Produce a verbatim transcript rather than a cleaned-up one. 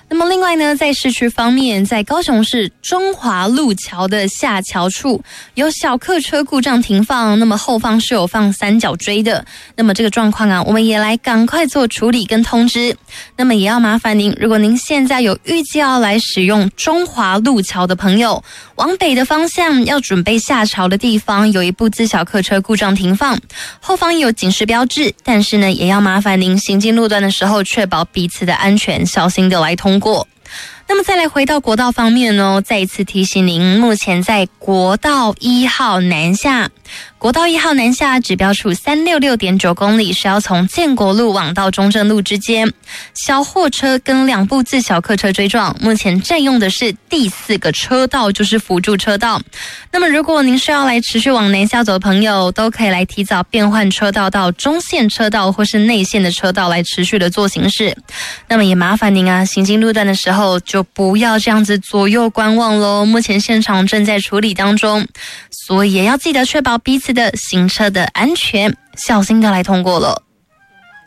那么另外呢，在市区方面，在高雄市中华路桥的下桥处有小客车故障停放，那么后方是有放三角锥的，那么这个状况啊，我们也来赶快做处理跟通知。那么也要麻烦您，如果您现在有预计要来使用中华路桥的朋友，往北的方向要准备下桥的地方有一部自小客车故障停放，后方有警示标志，但是呢，也要麻烦您行经路段的时候确保彼此的安全，小心的来通过。那么再来回到国道方面哦，再一次提醒您，目前在国道一号南下，国道一号南下指标处三六六点九公里是要从建国路往到中正路之间，小货车跟两部自小客车追撞，目前占用的是第四个车道，就是辅助车道。那么如果您是要来持续往南下走的朋友，都可以来提早变换车道到中线车道或是内线的车道来持续的做行驶。那么也麻烦您啊，行经路段的时候就不要这样子左右观望咯，目前现场正在处理当中，所以也要记得确保彼此的行车的安全，小心的来通过了。